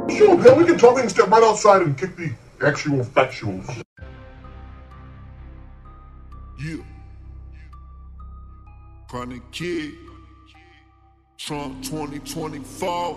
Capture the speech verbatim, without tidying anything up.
Sure, man, we can talk. We can step right outside and kick the actual factuals. Yeah. Chronic Kid. Trump twenty twenty-four.